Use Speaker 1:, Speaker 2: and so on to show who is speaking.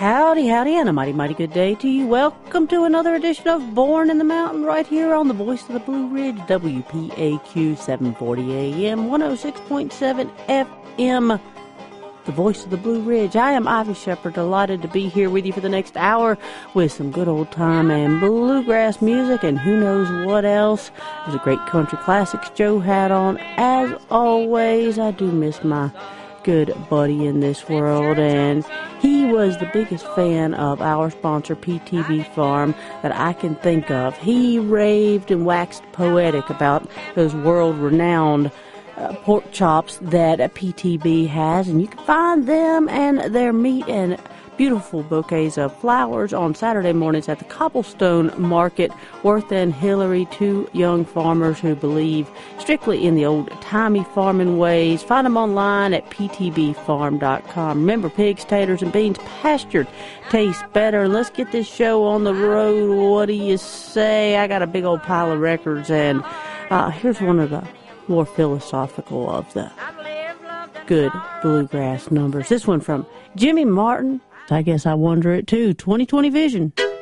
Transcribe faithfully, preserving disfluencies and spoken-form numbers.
Speaker 1: Howdy, howdy, and a mighty, mighty good day to you. Welcome to another edition of Born in the Mountain right here on the Voice of the Blue Ridge, W P A Q seven forty A M, one oh six point seven F M, the Voice of the Blue Ridge. I am Ivy Shepherd, delighted to be here with you for the next hour with some good old time and bluegrass music and who knows what else. There's a great country classics Joe had on. As always, I do miss my good buddy in this world, and he was the biggest fan of our sponsor P T B Farm that I can think of. He raved and waxed poetic about those world-renowned uh, pork chops that P T B has, and you can find them and their meat and beautiful bouquets of flowers on Saturday mornings at the Cobblestone Market. Worth and Hillary, two young farmers who believe strictly in the old-timey farming ways. Find them online at p t b farm dot com. Remember, pigs, taters, and beans pastured taste better. And let's get this show on the road. What do you say? I got a big old pile of records, and uh, here's one of the more philosophical of the good bluegrass numbers. This one from Jimmy Martin. I guess I wonder it too. twenty twenty Vision.